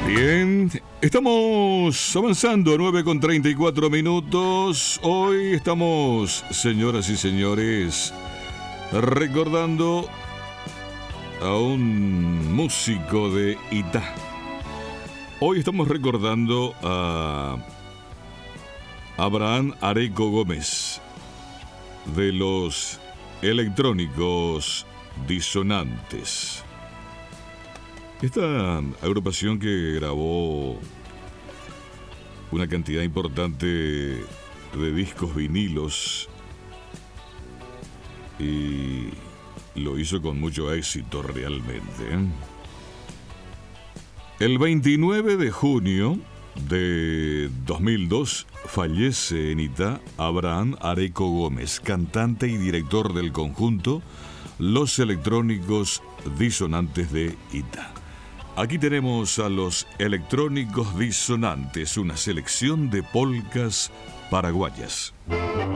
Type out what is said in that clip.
Bien, estamos avanzando, 9:34. Hoy estamos, señoras y señores, recordando a un músico de Itá. Hoy estamos recordando a Abraham Areco Gómez, de los Electrónicos Disonantes. Esta agrupación que grabó una cantidad importante de discos vinilos y lo hizo con mucho éxito realmente. El 29 de junio de 2002 fallece en Itá Abraham Areco Gómez, cantante y director del conjunto Los Electrónicos Disonantes de Itá. Aquí tenemos a los Electrónicos Disonantes, una selección de polcas paraguayas.